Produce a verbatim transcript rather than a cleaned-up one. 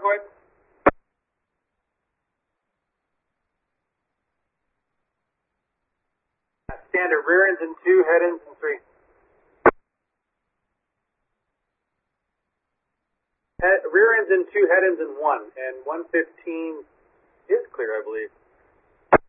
go ahead. Standard, rear ends in two, head ends in three. Head, rear ends in two, head ends in one, and one fifteen is clear, I believe.